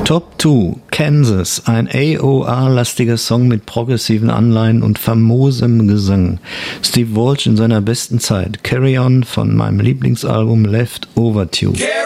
Top 2, Kansas, ein AOR-lastiger Song mit progressiven Anleihen und famosem Gesang. Steve Walsh in seiner besten Zeit. Carry On von meinem Lieblingsalbum Left Over Tune.